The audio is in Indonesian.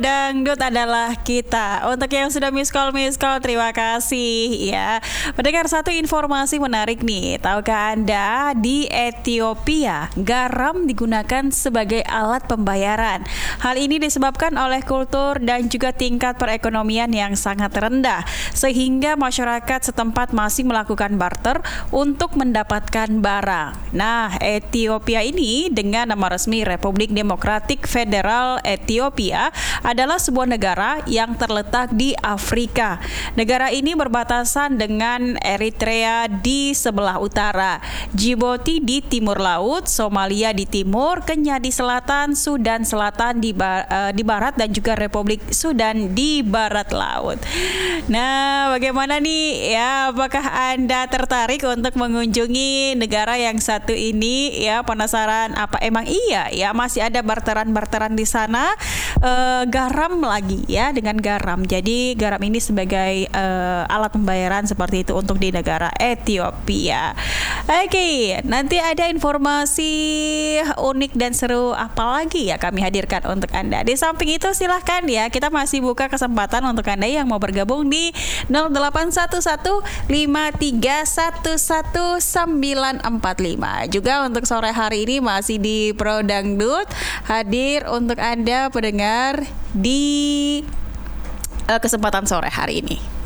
Dangdut adalah kita. Untuk yang sudah miss call, terima kasih ya. Mendengar satu informasi menarik nih. Tahukah Anda di Ethiopia garam digunakan sebagai alat pembayaran. Hal ini disebabkan oleh kultur dan juga tingkat perekonomian yang sangat rendah, sehingga masyarakat setempat masih melakukan barter untuk mendapatkan barang. Nah, Ethiopia ini dengan nama resmi Republik Demokratik Federal Ethiopia adalah sebuah negara yang terletak di Afrika. Negara ini berbatasan dengan Eritrea di sebelah utara, Djibouti di timur laut, Somalia di timur, Kenya di selatan, Sudan Selatan di barat, dan juga Republik Sudan di barat laut. Nah, bagaimana nih ya? Apakah Anda tertarik untuk mengunjungi negara yang satu ini? Ya, penasaran apa emang iya ya masih ada barteran-barteran di sana? Garam lagi ya, dengan garam. Jadi garam ini sebagai alat pembayaran seperti itu untuk di negara Ethiopia. Oke, nanti ada informasi unik dan seru apa lagi ya kami hadirkan untuk Anda. Di samping itu silahkan ya, kita masih buka kesempatan untuk Anda yang mau bergabung di 0811531145. Juga untuk sore hari ini masih di Pro Dangdut hadir untuk Anda pendengar di kesempatan sore hari ini.